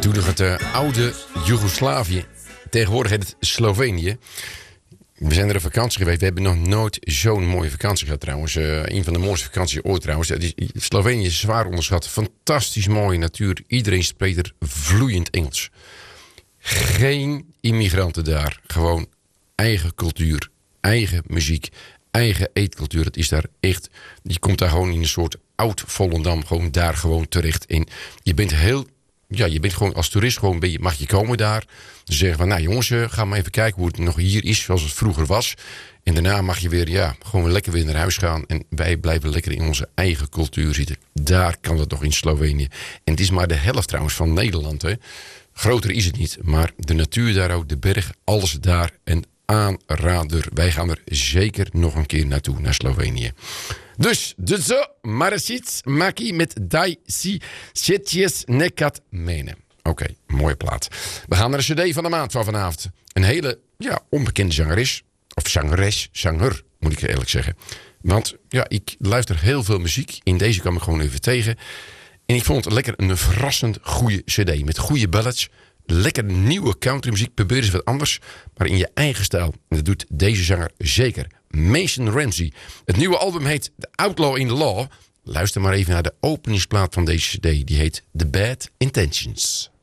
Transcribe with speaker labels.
Speaker 1: Toen nog het oude Joegoslavië. Tegenwoordig heet het Slovenië. We zijn er op vakantie geweest. We hebben nog nooit zo'n mooie vakantie gehad trouwens. Een van de mooiste vakanties ooit trouwens. Slovenië is zwaar onderschat. Fantastisch mooie natuur. Iedereen spreekt er vloeiend Engels. Geen immigranten daar. Gewoon eigen cultuur. Eigen muziek. Eigen eetcultuur. Het is daar echt... Je komt daar gewoon in een soort oud Volendam. Gewoon daar gewoon terecht in. Je bent heel... Ja, je bent gewoon als toerist gewoon mag je komen daar. Ze zeggen van, nou jongens, ga maar even kijken hoe het nog hier is zoals het vroeger was. En daarna mag je weer, gewoon lekker weer naar huis gaan. En wij blijven lekker in onze eigen cultuur zitten. Daar kan het nog in Slovenië. En het is maar de helft trouwens van Nederland. Hè. Groter is het niet, maar de natuur daar ook, de berg, alles daar. En aanrader. Wij gaan er zeker nog een keer naartoe, naar Slovenië. Dus, Marasic Maki met Dai Si Setjes Nekat Mene. Oké, mooie plaat. We gaan naar de cd van de maand van vanavond. Een hele, onbekende zangeres. Of zanger, moet ik eerlijk zeggen. Want, ik luister heel veel muziek. In deze kwam ik gewoon even tegen. En ik vond het lekker een verrassend goede cd. Met goede ballads. Lekker nieuwe countrymuziek. Probeer eens wat anders. Maar in je eigen stijl. En dat doet deze zanger zeker. Mason Ramsey. Het nieuwe album heet The Outlaw in the Law. Luister maar even naar de openingsplaat van deze cd. Die heet The Bad Intentions.